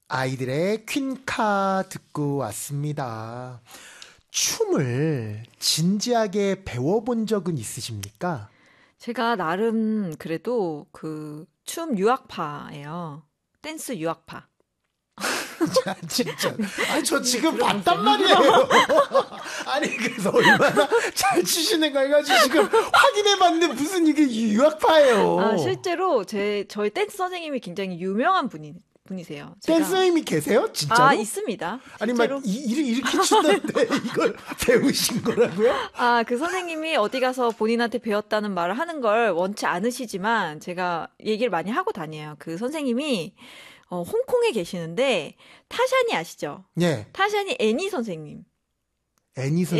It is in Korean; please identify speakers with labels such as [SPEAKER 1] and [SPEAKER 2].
[SPEAKER 1] 아이들의 퀸카 듣고 왔습니다. 춤을 진지하게 배워본 적은 있으십니까?
[SPEAKER 2] 제가 나름 그래도 그 춤 유학파예요. 댄스 유학파.
[SPEAKER 1] 자, 진짜. 아니, 저 지금
[SPEAKER 2] 들어보세요.
[SPEAKER 1] 봤단 말이에요. 아니, 그래서 얼마나 잘 추시는가 해가지고 지금 확인해봤는데 무슨 이게
[SPEAKER 2] 아,
[SPEAKER 1] 유학파예요.
[SPEAKER 2] 실제로 저희 댄스 선생님이 굉장히 유명한 분이세요.
[SPEAKER 1] 댄스
[SPEAKER 2] 제가
[SPEAKER 1] 선생님이 계세요?
[SPEAKER 2] 아,
[SPEAKER 1] 진짜로?
[SPEAKER 2] 있습니다.
[SPEAKER 1] 아니, 막,
[SPEAKER 2] 실제로.
[SPEAKER 1] 이렇게 추던데 이걸 배우신 거라고요?
[SPEAKER 2] 아, 그 선생님이 어디 가서 본인한테 배웠다는 말을 하는 걸 원치 않으시지만 제가 얘기를 많이 하고 다녀요. 그 선생님이 홍콩에 계시는데 타샤니 아시죠?
[SPEAKER 1] 예.
[SPEAKER 2] 타샤니 애니 선생님.
[SPEAKER 1] 애니